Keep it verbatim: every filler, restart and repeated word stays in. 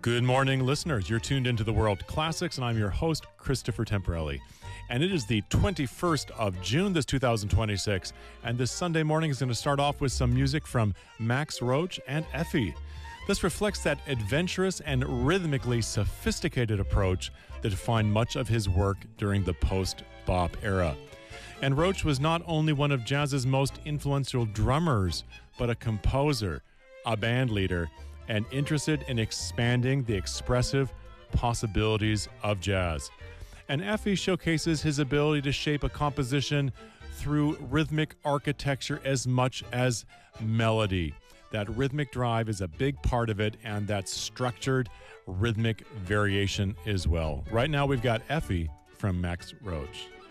Good morning, listeners. You're tuned into the World Classics, and I'm your host, Christopher Temporelli. And it is the twenty-first of June, this two thousand twenty-six, and this Sunday morning is going to start off with some music from Max Roach and Effie. This reflects that adventurous and rhythmically sophisticated approach that defined much of his work during the post-bop era. And Roach was not only one of jazz's most influential drummers, but a composer, a band leader, and interested in expanding the expressive possibilities of jazz. And Effie showcases his ability to shape a composition through rhythmic architecture as much as melody. That rhythmic drive is a big part of it, and that structured rhythmic variation as well. Right now we've got Effie from Max Roach.